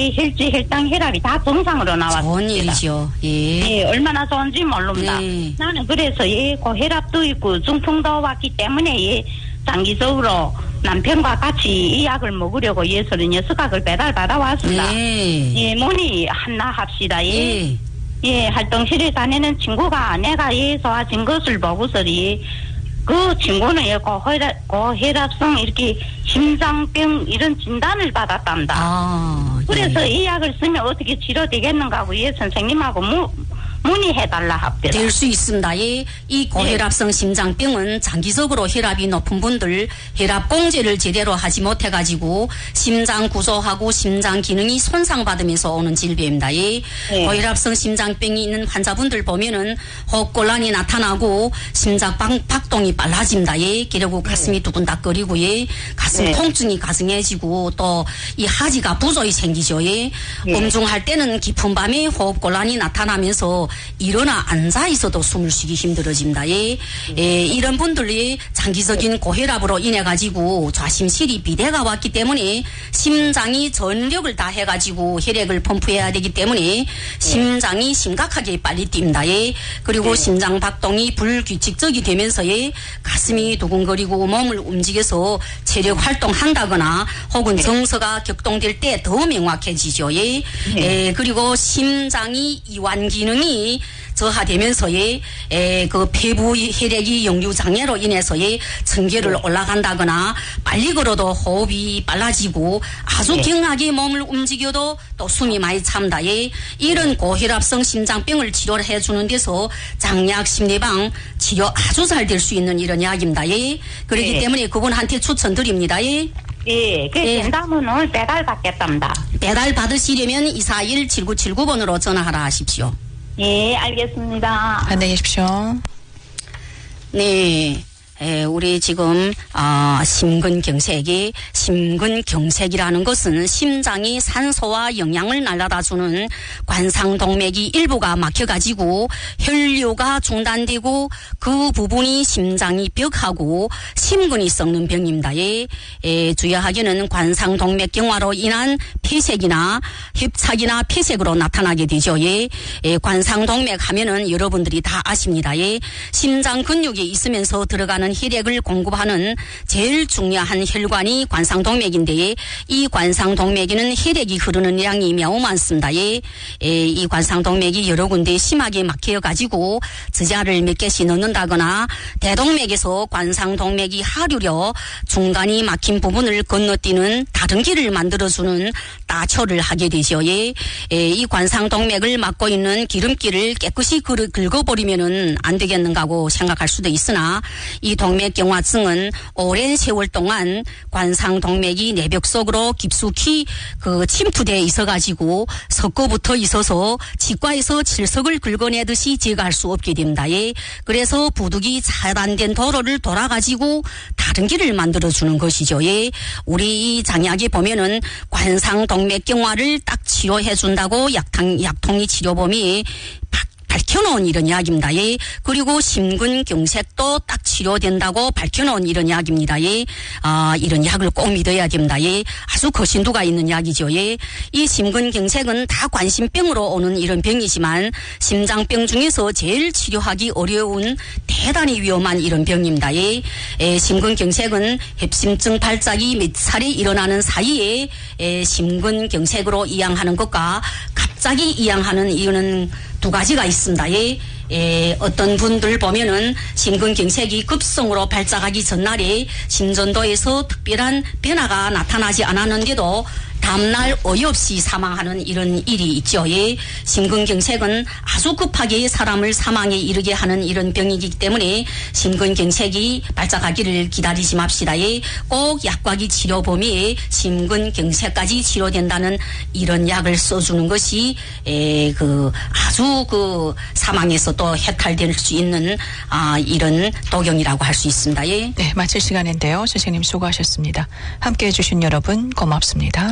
혈지, 혈당, 혈압이 다 정상으로 나왔습니다. 좋은 일이죠. 예. 예, 얼마나 좋은지 모릅니다. 네. 나는 그래서 예, 고혈압도 있고 중풍도 왔기 때문에 예, 장기적으로 남편과 같이 이 약을 먹으려고 예, 36약을 배달받아 왔습니다. 네. 예, 문의 하나 합시다. 예. 예. 예, 활동실에 다니는 친구가 내가 예, 좋아진 것을 보고서리 그 친구는 예, 고혈압성 이렇게 심장병 이런 진단을 받았답니다. 아, 그래서 예. 이 약을 쓰면 어떻게 치료되겠는가 하고 예, 선생님하고 문의해달라 합니다. 될 수 있습니다. 예. 이 고혈압성 심장병은 장기적으로 혈압이 높은 분들 혈압 공제를 제대로 하지 못해가지고 심장 구조하고 심장 기능이 손상받으면서 오는 질병입니다. 예. 네. 고혈압성 심장병이 있는 환자분들 보면은 호흡곤란이 나타나고 심장 박동이 빨라집니다. 예. 그리고 가슴이 두근닥거리고 예. 가슴 네. 통증이 가승해지고 또 이 하지가 부조히 생기죠. 예. 음중할 때는 깊은 밤에 호흡곤란이 나타나면서 일어나 앉아 있어도 숨을 쉬기 힘들어집니다. 예. 예, 이런 분들이 장기적인 고혈압으로 인해 가지고 좌심실이 비대가 왔기 때문에 심장이 전력을 다해 가지고 혈액을 펌프해야 되기 때문에 심장이 심각하게 빨리 뜁니다. 예. 그리고 심장 박동이 불규칙적이 되면서 예, 가슴이 두근거리고 몸을 움직여서 체력 활동한다거나 혹은 정서가 격동될 때 더 명확해지죠. 예. 예, 그리고 심장이 이완 기능이 저하되면서의 그 폐부 혈액이 역류 장애로 인해서의 청결을 올라간다거나 빨리 걸어도 호흡이 빨라지고 아주 경하게 몸을 움직여도 또 숨이 많이 참다. 이런 고혈압성 심장병을 치료를 해주는 데서 장약 심리방 치료 아주 잘 될 수 있는 이런 약입니다. 그렇기 때문에 그분한테 추천드립니다. 예, 그 된다면 오늘 배달 받겠답니다. 배달 받으시려면 241-7979번으로 전화하라 하십시오. 예, 알겠습니다. 안녕히 계십시오. 네. 우리 지금 심근경색이라는 것은 심장이 산소와 영양을 날라다주는 관상동맥이 일부가 막혀가지고 혈류가 중단되고 그 부분이 심장이 벽하고 심근이 썩는 병입니다. 주요하게는 관상동맥경화로 인한 폐색이나 협착이나 폐색으로 나타나게 되죠. 관상동맥 하면은 여러분들이 다 아십니다. 심장 근육에 있으면서 들어가는 혈액을 공급하는 제일 중요한 혈관이 관상동맥인데 이 관상동맥에는 혈액이 흐르는 양이 매우 많습니다. 이 관상동맥이 여러 군데 심하게 막혀가지고 저자를 몇 개씩 넣는다거나 대동맥에서 관상동맥이 하류려 중간이 막힌 부분을 건너뛰는 다른 길을 만들어주는 따초를 하게 되죠. 이 관상동맥을 막고 있는 기름기를 깨끗이 긁어버리면은 안 되겠는가고 생각할 수도 있으나 이 동맥경화증은 오랜 세월 동안 관상동맥이 내벽 속으로 깊숙이 침투되어 있어가지고 섞어붙어 있어서 치과에서 칠석을 긁어내듯이 제거할 수 없게 됩니다. 그래서 부득이 차단된 도로를 돌아가지고 다른 길을 만들어주는 것이죠. 우리 이 장약에 보면은 관상동맥경화를 딱 치료해준다고 약통이 치료범위 밝혀놓은 이런 약입니다. 그리고 심근경색도 딱 치료된다고 밝혀놓은 이런 약입니다. 이런 약을 꼭 믿어야 됩니다. 아주 거신도가 있는 약이죠. 이 심근경색은 다 관심병으로 오는 이런 병이지만 심장병 중에서 제일 치료하기 어려운 대단히 위험한 이런 병입니다. 심근경색은 협심증 발작이 몇 차례 일어나는 사이에 심근경색으로 이양하는 것과 갑자기 이양하는 이유는 두 가지가 있습니다. 어떤 분들 보면은 심근경색이 급성으로 발작하기 전날에 심전도에서 특별한 변화가 나타나지 않았는데도 다음날 어이없이 사망하는 이런 일이 있죠. 심근경색은 아주 급하게 사람을 사망에 이르게 하는 이런 병이기 때문에 심근경색이 발작하기를 기다리지 맙시다. 꼭 약과기 치료 범위에 심근경색까지 치료된다는 이런 약을 써주는 것이 아주 사망에서 또 해탈될 수 있는 이런 독용이라고 할 수 있습니다. 네, 마칠 시간인데요. 선생님 수고하셨습니다. 함께해 주신 여러분 고맙습니다.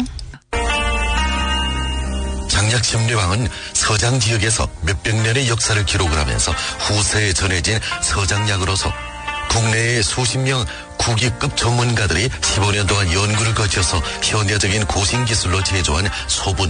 장약심리방은 서장 지역에서 몇백 년의 역사를 기록을 하면서 후세에 전해진 서장약으로서 국내의 수십 명 국위급 전문가들이 15년 동안 연구를 거쳐서 현대적인 고신기술로 제조한 소분